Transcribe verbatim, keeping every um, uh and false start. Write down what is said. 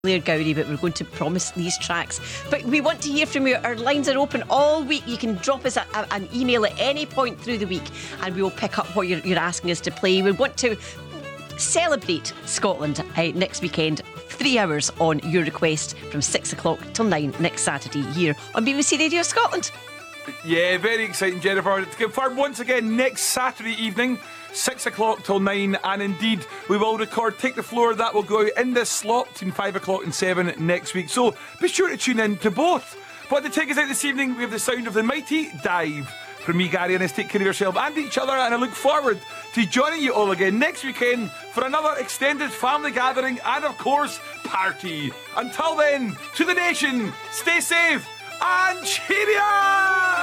Blair Gowrie, but we're going to promise these tracks. But we want to hear from you. Our lines are open all week. You can drop us a, a, an email at any point through the week and we will pick up what you're, you're asking us to play. We want to celebrate Scotland uh, next weekend. Three hours on your request from six o'clock till nine next Saturday here on B B C Radio Scotland. Yeah, very exciting, Jennifer. To confirm once again, next Saturday evening, six o'clock till nine, and indeed we will record Take the Floor. That will go out in this slot between five o'clock and seven next week, so be sure to tune in to both. But to take us out this evening, we have the sound of the mighty Dive. From me, Gary, and us, take care of yourself and each other, and I look forward to joining you all again next weekend for another extended family gathering and, of course, party. Until then, to the nation, stay safe and cheerio!